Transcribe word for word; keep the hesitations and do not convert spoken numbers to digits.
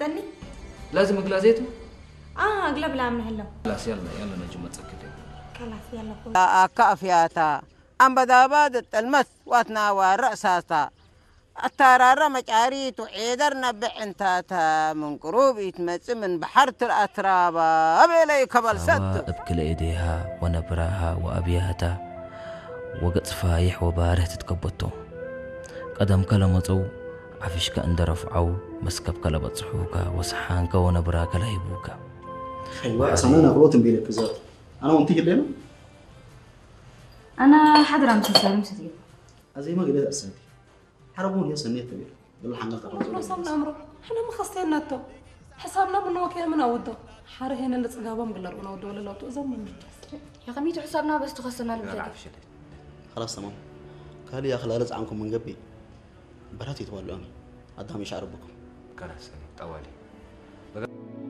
تمتني لازم اقلازيته اه اقلب لا من هلا خلاص يلا يلا نجم تسكتي خلاص يلا خذ كافياتا أم بداباد المس واتناوى رأساتا الترارة مجاري تعيدر نبع انتاتا من قروب يتمس من بحرة الأترابة أبي لي كبل سد أبكل إيديها ونبراها وأبياتها وقت فايح وباره تتكبتو قدم كلمتو عفشك أند رفعو مسكب كلبت صحوكا وسحانك ونبراك لهيبوكا أيوة سمعنا غلط بيلك زاد أنا وأنتي لنا أنا حضرة مسلسل مسلسل زي ما قلت أسنتي حربون يا سنية كبير بالله حنا تقرأ صمنا أمره إحنا ما خصينا تو حسابنا من وكيل من أوده حار هنا اللي تجاوبهم قلنا من أوده ولا لا تؤذون من يا خميت حسابنا بس تخصنا البلد خلاص تمام قال يا خلالت عنكم من قبل براتي تولوني قدام يشعر بكم خلاص طوالي